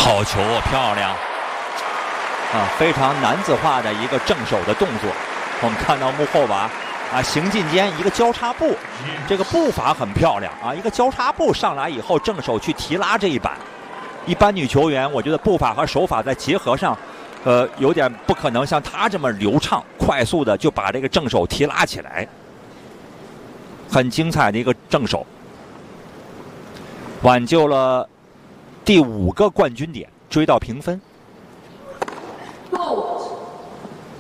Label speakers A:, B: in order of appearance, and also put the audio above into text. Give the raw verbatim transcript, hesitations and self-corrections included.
A: 好球，漂亮！啊，非常男子化的一个正手的动作。我们看到穆霍娃啊，行进间一个交叉步，这个步伐很漂亮啊，一个交叉步上来以后，正手去提拉这一板。一般女球员，我觉得步伐和手法在结合上，呃，有点不可能像她这么流畅、快速的就把这个正手提拉起来。很精彩的一个正手，挽救了第五个冠军点，追到平分。